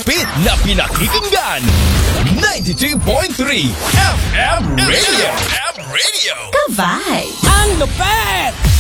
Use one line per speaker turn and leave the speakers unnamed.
higpit na pinakikinggan. 92.3 FM Radio.
Ka-vibe!
Ang lupet!